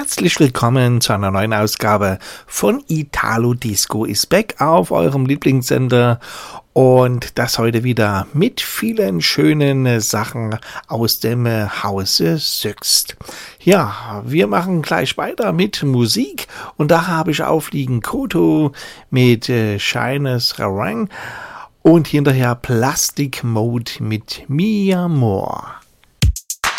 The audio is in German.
Herzlich willkommen zu einer neuen Ausgabe von Italo Disco is Back auf eurem Lieblingssender und das heute wieder mit vielen schönen Sachen aus dem Hause Söxt. Ja, wir machen gleich weiter mit Musik und da habe ich aufliegen Koto mit Shines Rarang und hinterher Plastic Mode mit Mi Amor.